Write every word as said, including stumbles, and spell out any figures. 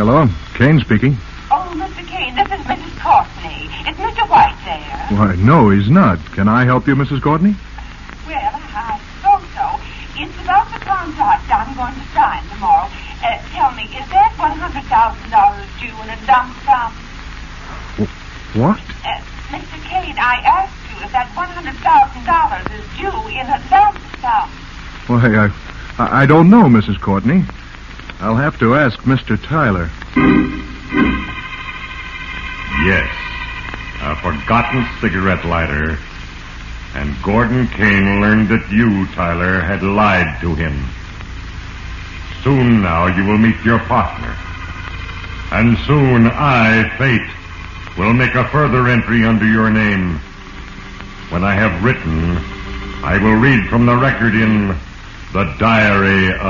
Hello, Kane speaking. Oh, Mister Kane, this is Missus Courtney. Is Mister White there? Why, no, he's not. Can I help you, Missus Courtney? Well, I thought so. It's about the contract I'm going to sign tomorrow. Uh, tell me, is that one hundred thousand dollars due in a lump sum? What? Uh, Mister Kane, I asked you if that one hundred thousand dollars is due in a lump sum. Why, I, I don't know, Missus Courtney. I'll have to ask Mister Tyler. Yes, a forgotten cigarette lighter. And Gordon Kane learned that you, Tyler, had lied to him. Soon now you will meet your partner. And soon I, Fate, will make a further entry under your name. When I have written, I will read from the record in the Diary of